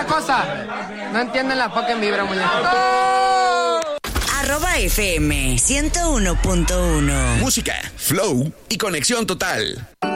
otra cosa. No entienden la fucking vibra, muñeco. @FM 101.1. Música, flow y conexión total.